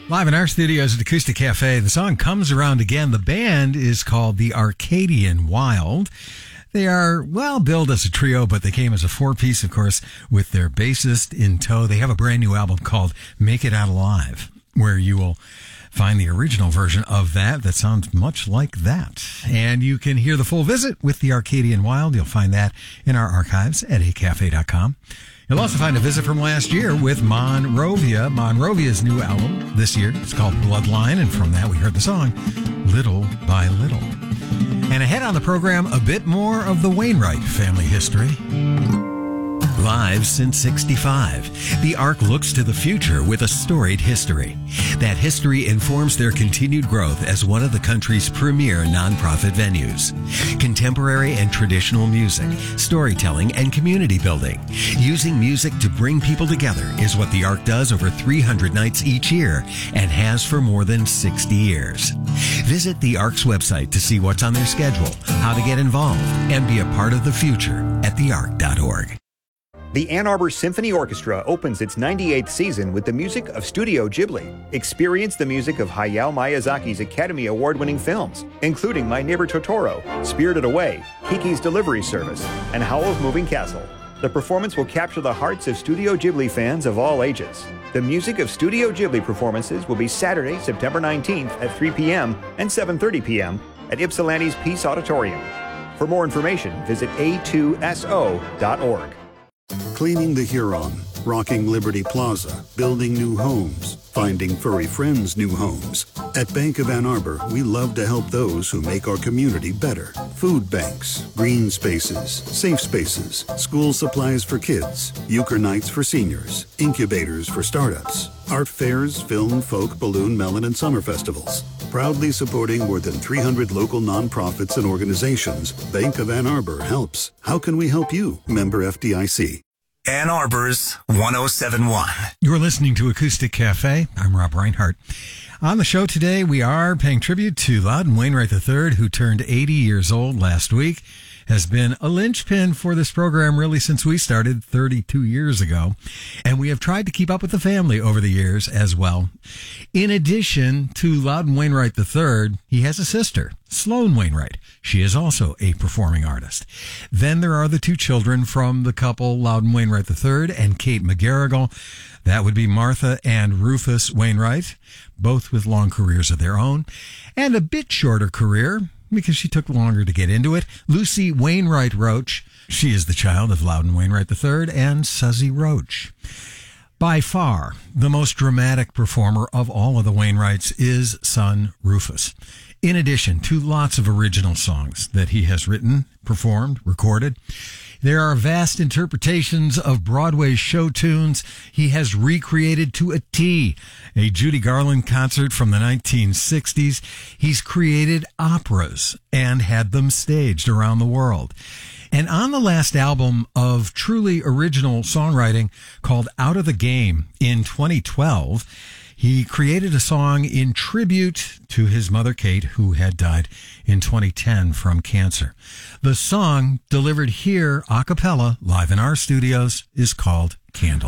Live in our studios at Acoustic Cafe, the song Comes Around Again. The band is called the Arcadian Wild. They are, well, billed as a trio, but they came as a four-piece, of course, with their bassist in tow. They have a brand new album called Make It Out Alive, where you will find the original version of that sounds much like that. And you can hear the full visit with the Arcadian Wild. You'll find that in our archives at acafe.com. You'll also find a visit from last year with Monrovia. Monrovia's new album this year is called Bloodline, and from that we heard the song Little by Little. And ahead on the program, a bit more of the Wainwright family history. Live since '65, the Ark looks to the future with a storied history. That history informs their continued growth as one of the country's premier nonprofit venues. Contemporary and traditional music, storytelling, and community building. Using music to bring people together is what the Ark does over 300 nights each year and has for more than 60 years. Visit the Ark's website to see what's on their schedule, how to get involved, and be a part of the future at theark.org. The Ann Arbor Symphony Orchestra opens its 98th season with the music of Studio Ghibli. Experience the music of Hayao Miyazaki's Academy Award-winning films, including My Neighbor Totoro, Spirited Away, Kiki's Delivery Service, and Howl's Moving Castle. The performance will capture the hearts of Studio Ghibli fans of all ages. The music of Studio Ghibli performances will be Saturday, September 19th at 3 p.m. and 7:30 p.m. at Ypsilanti's Peace Auditorium. For more information, visit a2so.org. Cleaning the Huron, rocking Liberty Plaza, building new homes, finding furry friends new homes. At Bank of Ann Arbor, we love to help those who make our community better. Food banks, green spaces, safe spaces, school supplies for kids, euchre nights for seniors, incubators for startups, art fairs, film, folk, balloon, melon, and summer festivals. Proudly supporting more than 300 local nonprofits and organizations, Bank of Ann Arbor helps. How can we help you? Member FDIC. Ann Arbor's 1071. You're listening to Acoustic Cafe. I'm Rob Reinhardt. On the show today, we are paying tribute to Loudon Wainwright III, who turned 80 years old last week, has been a linchpin for this program really since we started 32 years ago. And we have tried to keep up with the family over the years as well. In addition to Loudon Wainwright III, he has a sister, Sloan Wainwright. She is also a performing artist. Then there are the two children from the couple, Loudon Wainwright III and Kate McGarrigle. That would be Martha and Rufus Wainwright, both with long careers of their own, and a bit shorter career, because she took longer to get into it, Lucy Wainwright Roach. She is the child of Loudon Wainwright III and Suzy Roach. By far, the most dramatic performer of all of the Wainwrights is son Rufus. In addition to lots of original songs that he has written, performed, recorded, there are vast interpretations of Broadway show tunes he has recreated to a T. A Judy Garland concert from the 1960s. He's created operas and had them staged around the world. And on the last album of truly original songwriting called Out of the Game in 2012, he created a song in tribute to his mother, Kate, who had died in 2010 from cancer. The song, delivered here a cappella, live in our studios, is called Candle.